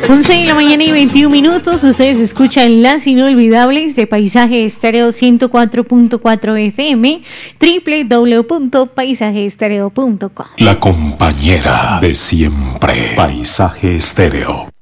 11 de la mañana y 21 minutos. Ustedes escuchan Las Inolvidables de Paisaje Estéreo 104.4 FM, www.paisajeestereo.com. La compañera de siempre. Paisaje Estéreo.